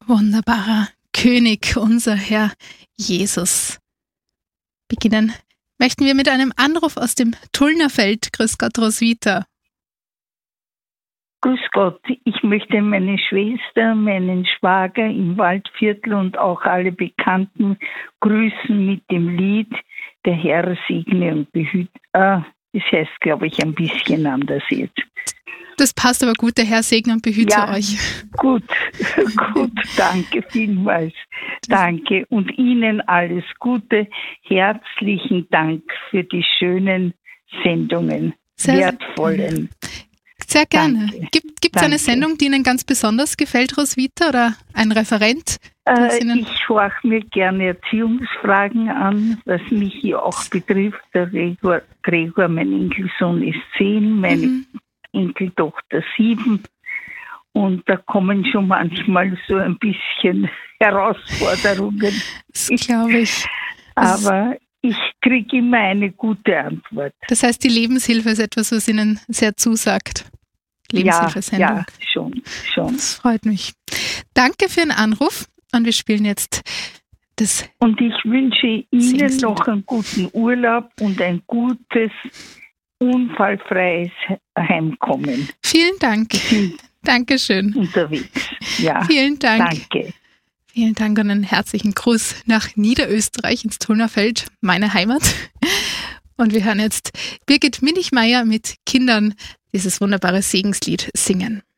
Wunderbarer König, unser Herr Jesus. Beginnen möchten wir mit einem Anruf aus dem Tullnerfeld. Grüß Gott, Roswitha. Grüß Gott, ich möchte meine Schwester, meinen Schwager im Waldviertel und auch alle Bekannten grüßen mit dem Lied Der Herr segne und behüte. Das heißt, glaube ich, ein bisschen anders jetzt. Das passt aber gut, der Herr segne und behüte euch. Gut, danke vielmals. Danke und Ihnen alles Gute. Herzlichen Dank für die schönen Sendungen, wertvollen. Sehr gerne. Gibt es eine Danke. Sendung, die Ihnen ganz besonders gefällt, Roswitha, oder ein Referent? Ich horche mir gerne Erziehungsfragen an, was mich hier auch betrifft. Der Gregor, mein Enkelsohn, ist 10, meine Enkeltochter 7. Und da kommen schon manchmal so ein bisschen Herausforderungen. Das glaube ich. Aber ich kriege immer eine gute Antwort. Das heißt, die Lebenshilfe ist etwas, was Ihnen sehr zusagt. Lebenshilfesendung. Ja, schon. Das freut mich. Danke für den Anruf und wir spielen jetzt das. Und ich wünsche Ihnen noch einen guten Urlaub und ein gutes, unfallfreies Heimkommen. Vielen Dank. Dankeschön. Unterwegs. Ja. Vielen Dank. Danke. Vielen Dank und einen herzlichen Gruß nach Niederösterreich ins Tullnerfeld, meine Heimat. Und wir hören jetzt Birgit Minichmeier mit Kindern dieses wunderbare Segenslied singen.